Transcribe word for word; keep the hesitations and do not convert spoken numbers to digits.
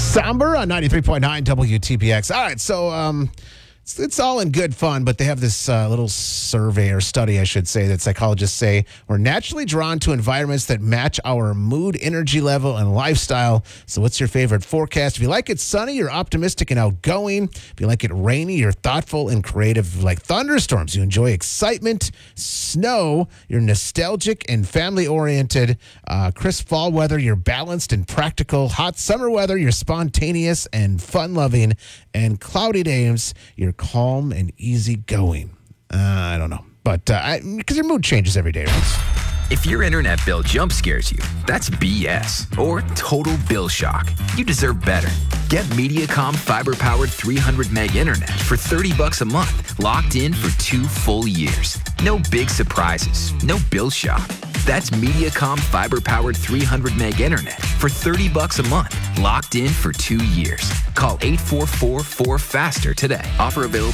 Somber on ninety-three point nine W T P X. All right, so um, it's, it's all in good fun, but they have this uh, little survey or study, I should say, that psychologists say we're naturally drawn to environments that match our mood, energy level, and lifestyle. So what's your favorite forecast? If you like it sunny, you're optimistic and outgoing. If you like it rainy, you're thoughtful and creative. Like thunderstorms, you enjoy excitement. Snow, you're nostalgic and family-oriented. Uh, crisp fall weather, you're balanced and practical. Hot summer weather, you're spontaneous and fun-loving. And cloudy days, you're calm and easygoing. Uh, I don't know. But because uh, your mood changes every day, right? If your internet bill jump scares you, that's B S or total bill shock. You deserve better. Get Mediacom fiber-powered three hundred meg internet for thirty bucks a month, locked in for two full years. No big surprises, no bill shock. That's Mediacom fiber-powered three hundred meg internet for thirty bucks a month, locked in for two years. Call eight four four, four faster today. Offer available